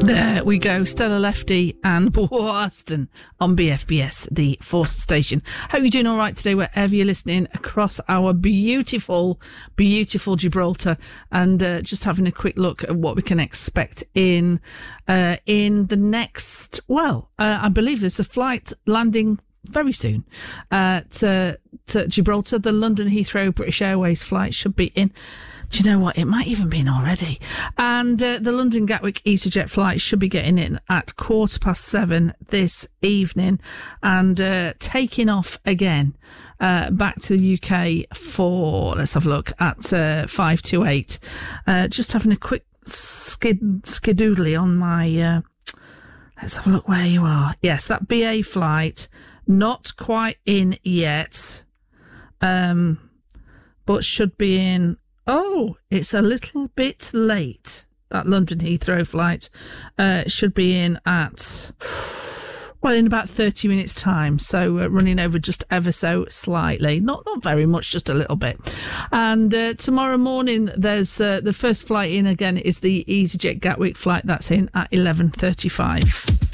There we go. Stella Lefty and Paul Aston on BFBS, the Force station. Hope you're doing all right today, wherever you're listening across our beautiful, beautiful Gibraltar, and just having a quick look at what we can expect in the next. Well, I believe there's a flight landing very soon to Gibraltar. The London Heathrow British Airways flight should be in. Do you know what? It might even be in already. And the London Gatwick EasyJet flight should be getting in at 7:15 this evening and taking off again back to the UK for, let's have a look, at 5:28. Just having a quick skidoodly on my... let's have a look where you are. Yes, that BA flight, not quite in yet, but should be in... Oh, it's a little bit late. That London Heathrow flight should be in at, well, in about 30 minutes' time. So running over just ever so slightly. Not very much, just a little bit. And tomorrow morning, there's the first flight in again is the EasyJet Gatwick flight. That's in at 11:35.